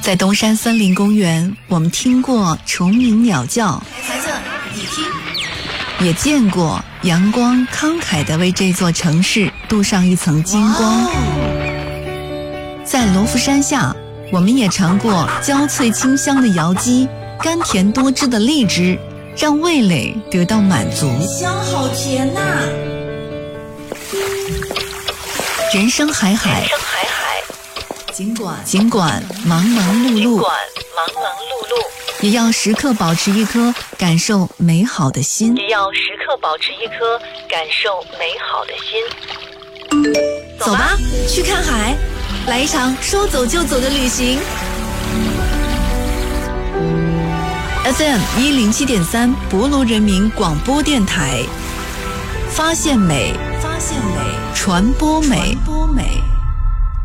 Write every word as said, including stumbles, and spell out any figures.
在东山森林公园，我们听过虫鸣鸟叫， 孩子，你听， 也见过阳光慷慨地为这座城市镀上一层金光。在罗浮山下，我们也尝过焦脆清香的瑶姬，甘甜多汁的荔枝，让味蕾得到满足。 香好甜呐、啊！ 人生海海， 人生海海， 尽管尽管忙忙碌碌， 尽管忙忙碌碌， 也要时刻保持一颗感受美好的心， 也要时刻保持一颗感受美好的心。 走吧，去看海，来一场说走就走的旅行。F M 一零七点三，博罗人民广播电台，发现美，发现美，传播美，传播美。